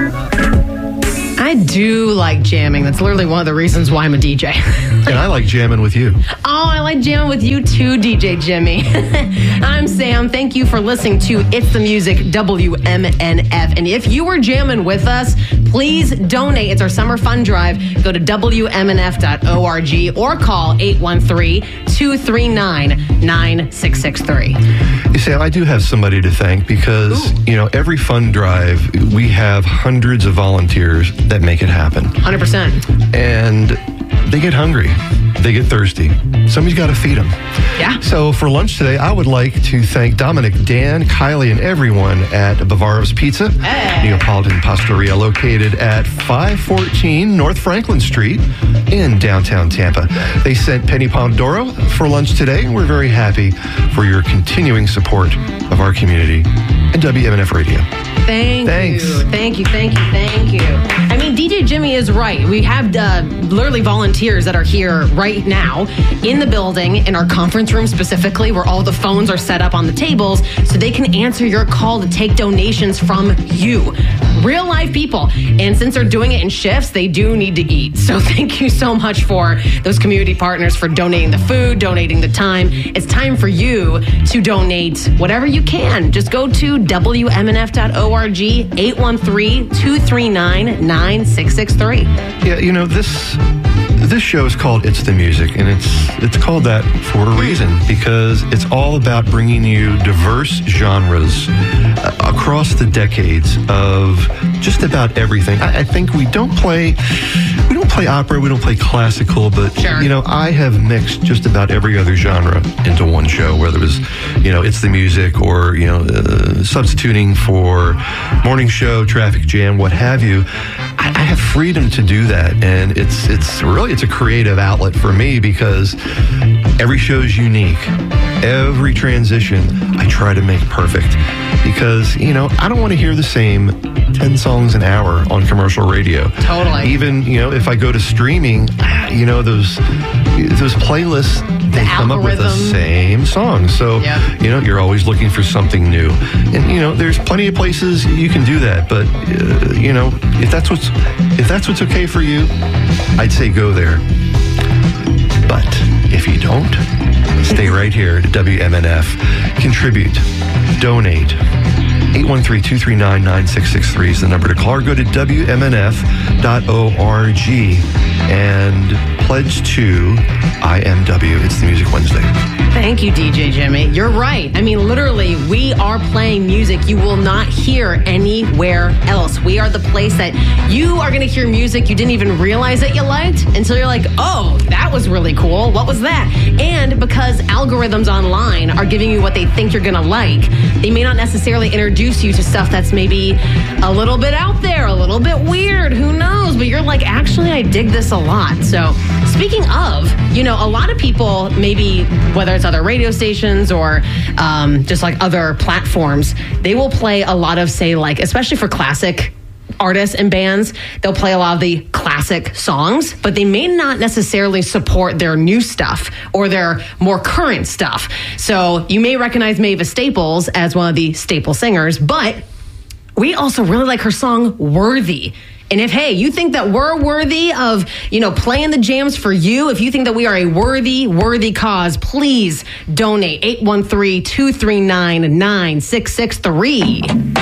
I do like jamming. That's literally one of the reasons why I'm a DJ. And I like jamming with you. Oh, I like jamming with you too, DJ Jimmy. I'm Sam. Thank you for listening to It's the Music WMNF. And if you were jamming with us, please donate. It's our summer fund drive. Go to WMNF.org or call 813-239-9663. You see, I do have somebody to thank because, every fund drive, we have hundreds of volunteers that make it happen. 100%. And they get hungry. They get thirsty. Somebody's got to feed them. Yeah. So for lunch today, I would like to thank Dominic, Dan, Kylie, and everyone at Bavaro's Pizza, Neapolitan Pastoria, located at 514 North Franklin Street in downtown Tampa. They sent Penny Pomodoro for lunch today, and we're very happy for your continuing support of our community and WMNF Radio. Thanks. Thank you. I mean, DJ Jimmy is right. We have literally volunteers that are here right now in the building, in our conference room specifically, where all the phones are set up on the tables so they can answer your call to take donations from you. Real live people. And since they're doing it in shifts, they do need to eat. So thank you so much for those community partners for donating the food, donating the time. It's time for you to donate whatever you can. Just go to WMNF.org, 813-239-9663. Yeah, this show is called It's the Music, and it's called that for a reason, because it's all about bringing you diverse genres across the decades of just about everything. I think we don't play opera, we don't play classical, but sure. I have mixed just about every other genre into one show, whether it was It's the Music or substituting for morning show, traffic jam, what have you. I have freedom to do that, and it's a creative outlet for me because every show is unique. Every transition I try to make perfect because I don't want to hear the same 10 songs an hour on commercial radio. Totally. Even if I go to streaming, those playlists, they come up with the same song. So you're always looking for something new, and there's plenty of places you can do that. But if that's what's okay for you, I'd say go there. But if you don't, stay right here at WMNF. Contribute, donate. 813-239-9663 is the number to call. Or go to WMNF.org and pledge to IMW. It's the Music Wednesday. Thank you, DJ Jimmy. You're right. I mean, literally, we are playing music you will not hear anywhere else. We are the place that you are going to hear music you didn't even realize that you liked until you're like, oh, that was really cool. What was that? And because algorithms online are giving you what they think you're going to like, they may not necessarily introduce you to stuff that's maybe a little bit out there, a little bit weird. Who knows? But you're like, actually, I dig this a lot. So speaking of, a lot of people, maybe whether it's other radio stations or just like other platforms, they will play a lot of, say, like, especially for classic artists and bands, they'll play a lot of the classic songs, but they may not necessarily support their new stuff or their more current stuff. So you may recognize Mavis Staples as one of the staple singers, but we also really like her song Worthy. And if, hey, you think that we're worthy of, playing the jams for you, if you think that we are a worthy cause, please donate. 813-239-9663.